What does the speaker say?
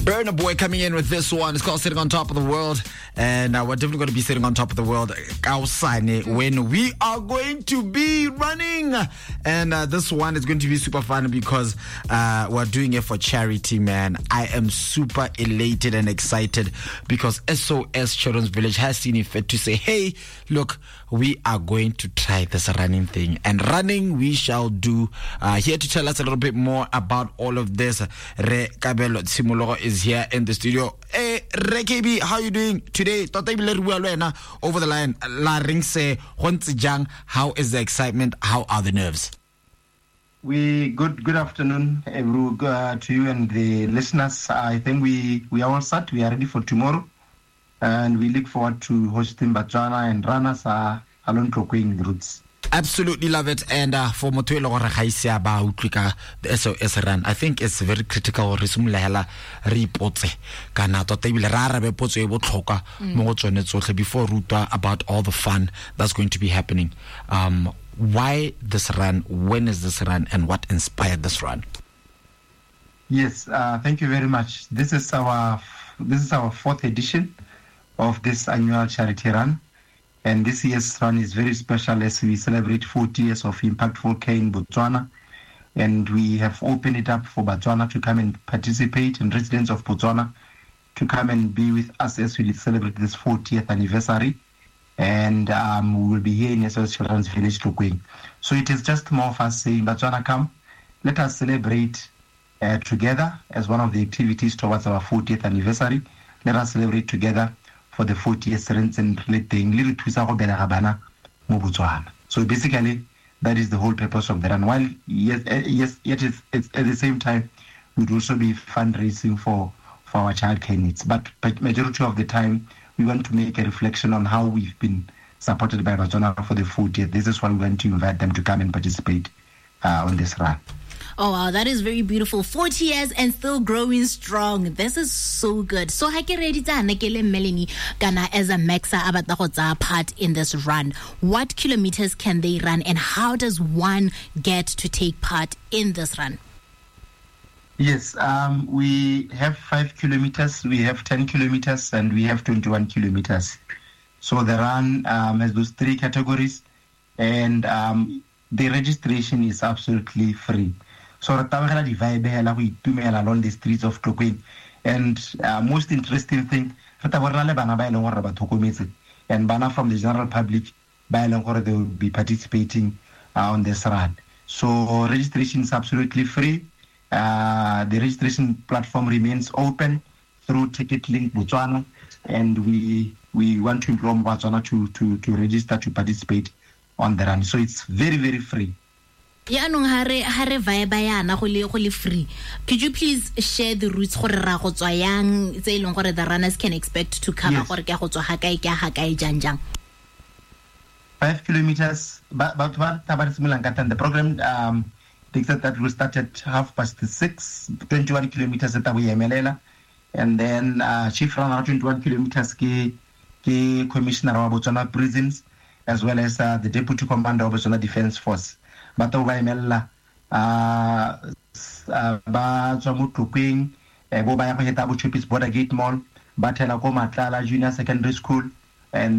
Burna Boy coming in with this one. It's called Sitting on Top of the World. And we're definitely going to be sitting on top of the world when we are going to be running. And this one is going to be super fun because we're doing it for charity, man. I am super elated and excited because SOS Children's Village has seen it fit to say, hey, look, we are going to try this running thing. And running we shall do. Here to tell us a little bit more about all of this, Re Kabelo Tshimologo is here in the studio. Hey, Re KB, how are you doing today? Over the line, La Ring se, how is the excitement? How are the nerves? Good afternoon, to you and the listeners. I think we are all set. We are ready for tomorrow, and we look forward to hosting Botswana and runners along Tlokweng routes. Absolutely love it. And for Motuelo or Haisia about the SOS run, I think it's very critical. Risumlehela reports kana totable rara be potso e botlhokwa mo go tsone tsotlhe before ruta about all the fun that's going to be happening. Why this run? When is this run? And what inspired this run? Yes, thank you very much. This is our fourth edition of this annual charity run. And this year's run is very special as we celebrate 40 years of Impactful Care in Botswana. And we have opened it up for Botswana to come and participate, and residents of Botswana to come and be with us as we celebrate this 40th anniversary. And we will be here in SOS Children's Village, Tlokweng. So it is just more of us saying, Botswana, come, let us celebrate together as one of the activities towards our 40th anniversary. Let us celebrate together for the 40 years and relating little twisa go bela gabana mo Botswana. So basically that is the whole purpose of the run. While yet at the same time we'd also be fundraising for our childcare needs. But majority of the time we want to make a reflection on how we've been supported by Botswana for the 40th. This is why we want to invite them to come and participate on this run. Oh, wow, that is very beautiful. 40 years and still growing strong. This is so good. So, ha ke ready tsa nekele Melanie kana as a Maxa abata go tsa part in this run. What kilometers can they run, and how does one get to take part in this run? Yes, we have 5 kilometers, we have 10 kilometers, and we have 21 kilometers. So the run has those 3 categories, and the registration is absolutely free. So re tabagela di vibe hela go itumela along the streets of Tlokweng. And most interesting thing, re tabagela le bana ba eleng gore ba thokometse, and bana from the general public ba eleng gore they will be participating on this run. So registration is absolutely free. The registration platform remains open through Ticket Link Botswana, and we want to implore Botswana to register to participate on the run. So it's very, very free. Ya nong hare vibe yana go le free. Could you please share the routes gore ra go tswa yang tse ileng gore the runners can expect to cover gore ke go tswa ha kae jang? 5 kilometers but the program takes that will start at 6:30, 21 kilometers at Abuyemelela, and then chief runner 21 kilometers ke commissioner of Botswana Prisons, as well as the deputy commander of Botswana Defence Force. But Abuyemelela ba tswa mo Tlokweng bo ba ya go heta Bochopis Border Gate Mall, ba thela ko Matlala Junior Secondary School, and